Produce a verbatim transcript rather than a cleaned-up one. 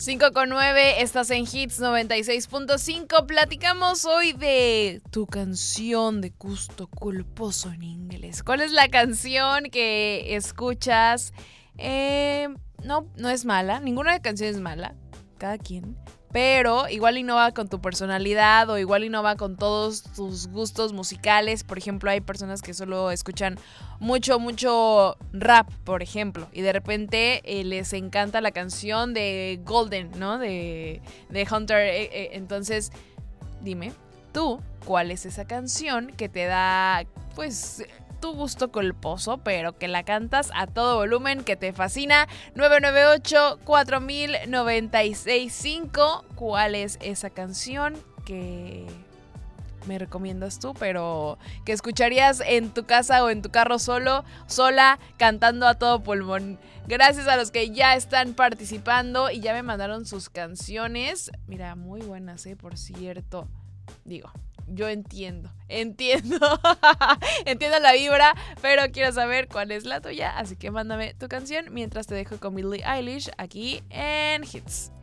cinco con nueve, estás en Hits noventa y seis punto cinco. Platicamos hoy de tu canción de gusto culposo en inglés. ¿Cuál es la canción que escuchas? Eh, no, no es mala. Ninguna canción es mala. Cada quien. Pero igual y no va con tu personalidad o igual y no va con todos tus gustos musicales. Por ejemplo, hay personas que solo escuchan mucho, mucho rap, por ejemplo. Y de repente eh, les encanta la canción de Golden, ¿no? De, de Hunter. Eh, eh, entonces, dime, tú, ¿cuál es esa canción que te da, pues, tu gusto culposo, pero que la cantas a todo volumen, que te fascina? Nueve nueve ocho, cuatro mil, noventa y seis cinco. ¿Cuál es esa canción que me recomiendas tú, pero que escucharías en tu casa o en tu carro solo, sola, cantando a todo pulmón? Gracias a los que ya están participando y ya me mandaron sus canciones. Mira, muy buenas, ¿eh? Por cierto. Digo, yo entiendo, entiendo, entiendo la vibra, pero quiero saber cuál es la tuya, así que mándame tu canción mientras te dejo con Billie Eilish aquí en Hits.